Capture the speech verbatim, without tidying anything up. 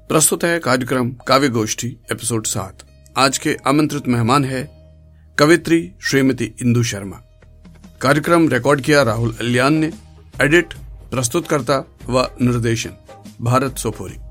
प्रस्तुत है कार्यक्रम काव्य गोष्ठी एपिसोड सात। आज के आमंत्रित मेहमान है कवित्री श्रीमती इंदु शर्मा। कार्यक्रम रिकॉर्ड किया राहुल अलियान ने। एडिट, प्रस्तुतकर्ता व निर्देशन भारत सोपोरी।